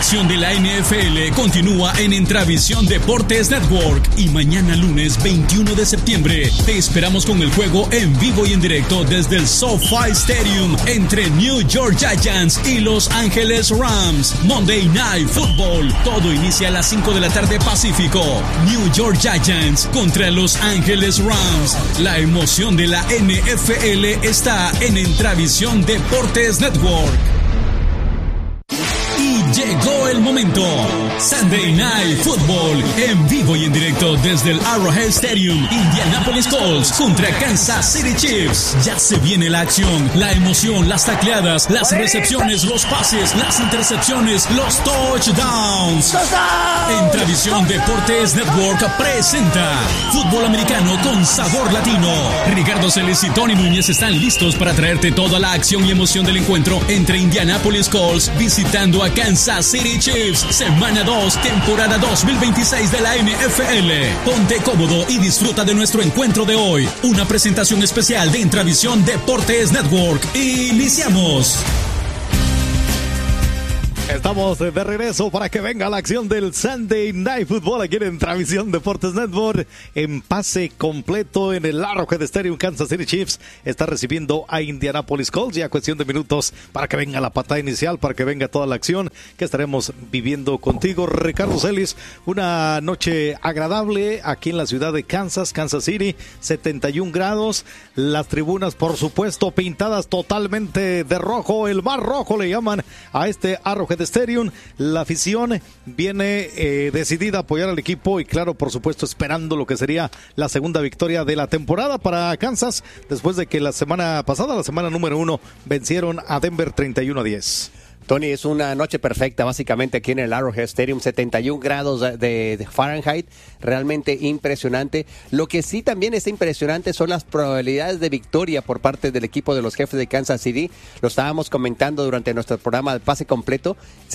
acción de la NFL continúa en Entravisión Deportes Network y mañana lunes 21 de septiembre te esperamos con el juego en vivo y en directo desde el SoFi Stadium entre New York Giants y Los Ángeles Rams. Monday Night Football. Todo inicia a las 5 de la tarde Pacífico. New York Giants contra Los Ángeles Rams. La emoción de la NFL está en Entravisión Deportes Network. Y llegó el momento. Sunday Night Football en vivo y en directo desde el Arrowhead Stadium. Indianapolis Colts contra Kansas City Chiefs. Ya se viene la acción, la emoción, las tacleadas, las recepciones, los pases, las intercepciones, los touchdowns. Entravisión Deportes Network presenta Fútbol Americano con Sabor Latino. Ricardo Celis y Tony Núñez están listos para traerte toda la acción y emoción del encuentro entre Indianapolis Colts visitando a Kansas City Chiefs. Semana 2, temporada 2026 de la NFL. Ponte cómodo y disfruta de nuestro encuentro de hoy. Una presentación especial de Entravisión Deportes Network. Iniciamos. Estamos de regreso para que venga la acción del Sunday Night Football aquí en Entravisión Deportes Network. En pase completo en el Arrowhead Stadium, Kansas City Chiefs está recibiendo a Indianapolis Colts. Ya cuestión de minutos para que venga la patada inicial, para que venga toda la acción que estaremos viviendo contigo, Ricardo Celis. Una noche agradable aquí en la ciudad de Kansas City, 71 grados. Las tribunas, por supuesto, pintadas totalmente de rojo. El mar rojo le llaman a este Arrowhead Stadium. La afición viene decidida a apoyar al equipo y claro, por supuesto, esperando lo que sería la segunda victoria de la temporada para Kansas después de que la semana pasada, la semana número 1, vencieron a Denver 31-10. Tony, es una noche perfecta básicamente aquí en el Arrowhead Stadium, 71 grados de Fahrenheit, realmente impresionante. Lo que sí también es impresionante son las probabilidades de victoria por parte del equipo de los Jefes de Kansas City. Lo estábamos comentando durante nuestro programa de pase completo,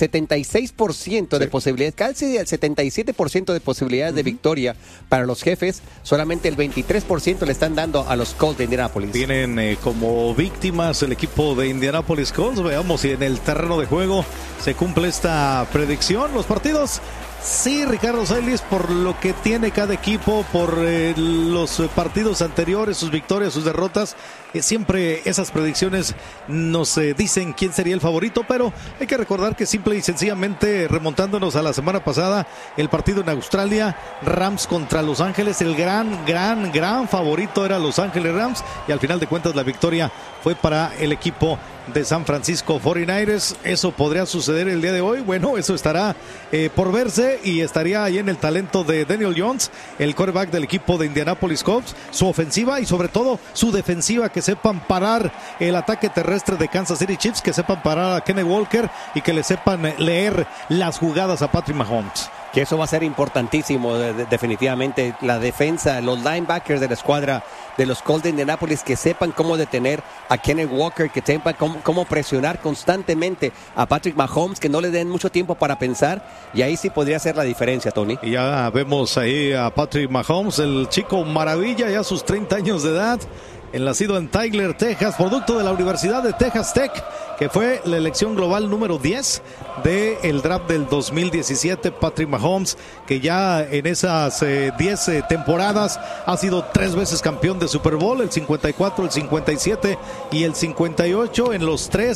76% de posibilidades, casi el 77% de posibilidades de victoria para los Jefes, solamente el 23% le están dando a los Colts de Indianapolis. Tienen como víctimas el equipo de Indianapolis Colts. Veamos si en el terreno de juego se cumple esta predicción. Los partidos, sí, Ricardo Celis, por lo que tiene cada equipo, por los partidos anteriores, sus victorias, sus derrotas, siempre esas predicciones nos dicen quién sería el favorito, pero hay que recordar que simple y sencillamente, remontándonos a la semana pasada, el partido en Australia, Rams contra Los Ángeles, el gran favorito era Los Ángeles Rams, y al final de cuentas la victoria fue para el equipo de San Francisco 49ers. Eso podría suceder el día de hoy. Bueno, eso estará por verse y estaría ahí en el talento de Daniel Jones, el quarterback del equipo de Indianapolis Colts, su ofensiva y sobre todo su defensiva, que sepan parar el ataque terrestre de Kansas City Chiefs, que sepan parar a Kenneth Walker y que le sepan leer las jugadas a Patrick Mahomes. Que eso va a ser importantísimo, definitivamente. La defensa, los linebackers de la escuadra de los Colts de Indianapolis, que sepan cómo detener a Kenneth Walker, que sepan cómo presionar constantemente a Patrick Mahomes, que no le den mucho tiempo para pensar, y ahí sí podría ser la diferencia, Tony. Y ya vemos ahí a Patrick Mahomes, el chico maravilla, ya a sus 30 años de edad. El nacido en Tyler, Texas, producto de la Universidad de Texas Tech, que fue la elección global número 10 del draft del 2017. Patrick Mahomes, que ya en esas 10 temporadas ha sido 3 veces campeón de Super Bowl, el 54, el 57 y el 58. En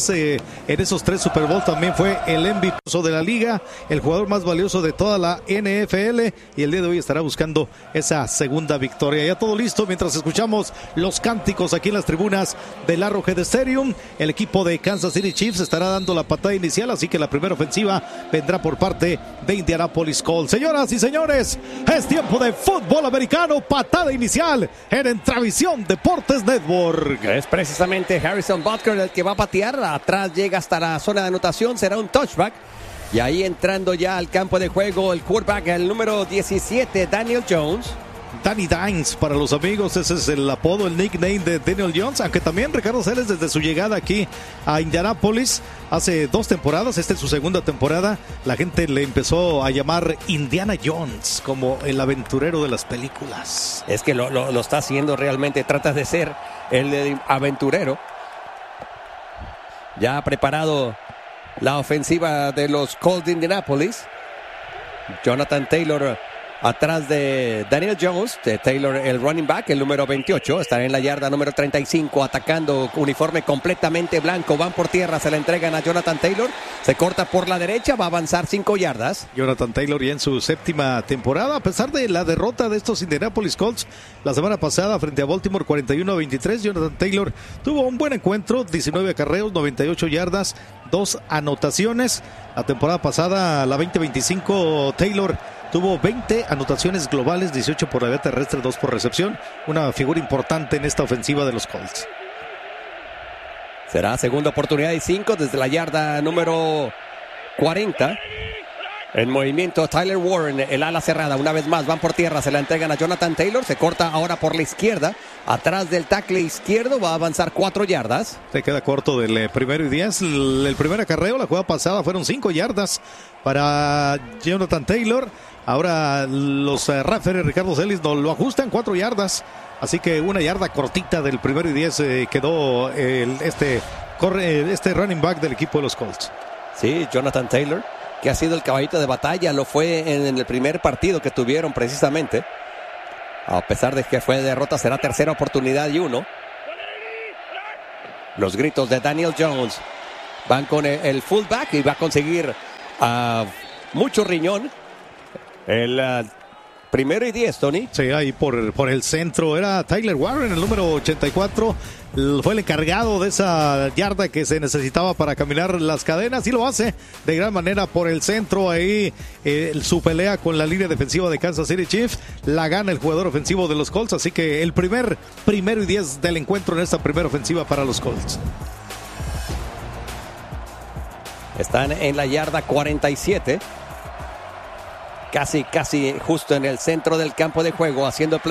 esos 3 Super Bowl también fue el MVP de la liga, el jugador más valioso de toda la NFL, y el día de hoy estará buscando esa segunda victoria. Ya todo listo mientras escuchamos los cánticos aquí en las tribunas del Arrowhead Stadium. El equipo de Kansas City Chiefs estará dando la patada inicial, así que la primera ofensiva vendrá por parte de Indianapolis Colts. Señoras y señores, es tiempo de fútbol americano, patada inicial en Entravisión Deportes Network. Es precisamente Harrison Butker el que va a patear, atrás llega hasta la zona de anotación, será un touchback. Y ahí entrando ya al campo de juego el quarterback, el número 17, Daniel Jones. Danny Dimes para los amigos, ese es el apodo, el nickname de Daniel Jones, aunque también Ricardo Celes, desde su llegada aquí a Indianapolis hace 2 temporadas, esta es su segunda temporada, la gente le empezó a llamar Indiana Jones, como el aventurero de las películas. Es que lo está haciendo realmente, trata de ser el aventurero. Ya ha preparado la ofensiva de los Colts de Indianapolis. Jonathan Taylor atrás de Daniel Jones. Taylor, el running back, el número 28, estará en la yarda número 35, atacando, uniforme completamente blanco. Van por tierra, se la entregan a Jonathan Taylor. Se corta por la derecha, va a avanzar 5 yardas. Jonathan Taylor ya en su 7ª temporada, a pesar de la derrota de estos Indianapolis Colts la semana pasada frente a Baltimore 41-23. Jonathan Taylor tuvo un buen encuentro, 19 acarreos, 98 yardas, 2 anotaciones. La temporada pasada, la 20-25, Taylor tuvo 20 anotaciones globales, 18 por la vía terrestre, 2 por recepción. Una figura importante en esta ofensiva de los Colts. Será segunda oportunidad y 5 desde la yarda número 40. En movimiento Tyler Warren, el ala cerrada, una vez más van por tierra, se la entregan a Jonathan Taylor, se corta ahora por la izquierda, atrás del tackle izquierdo, va a avanzar 4 yardas. Se queda corto del 1º y 10. El primer acarreo, la jugada pasada, fueron 5 yardas para Jonathan Taylor. Ahora los referees Ricardo Celis lo ajustan 4 yardas. Así que 1 yarda cortita del 1º y 10 quedó este running back del equipo de los Colts. Sí, Jonathan Taylor, que ha sido el caballito de batalla, lo fue en el primer partido que tuvieron precisamente. A pesar de que fue derrota, será tercera oportunidad y 1. Los gritos de Daniel Jones van con el fullback y va a conseguir mucho riñón. El 1º y 10, Tony. Sí, ahí por el centro era Tyler Warren, el número 84. Fue el encargado de esa yarda que se necesitaba para caminar las cadenas y lo hace de gran manera por el centro. Ahí su pelea con la línea defensiva de Kansas City Chiefs la gana el jugador ofensivo de los Colts. Así que el 1º y 10 del encuentro en esta primera ofensiva para los Colts. Están en la yarda 47. Casi justo en el centro del campo de juego, haciendo play.